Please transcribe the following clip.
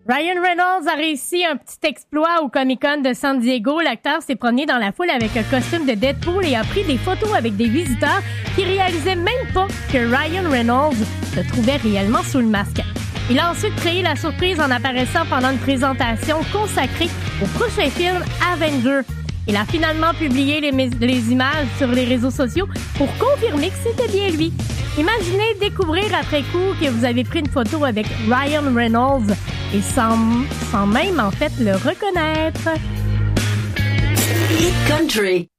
Ryan Reynolds a réussi un petit exploit au Comic-Con de San Diego. L'acteur s'est promené dans la foule avec un costume de Deadpool et a pris des photos avec des visiteurs qui réalisaient même pas que Ryan Reynolds se trouvait réellement sous le masque. Il a ensuite créé la surprise en apparaissant pendant une présentation consacrée au prochain film Avenger. Il a finalement publié les images sur les réseaux sociaux pour confirmer que c'était bien lui. Imaginez découvrir après coup que vous avez pris une photo avec Ryan Reynolds et sans même en fait le reconnaître. Hit Country.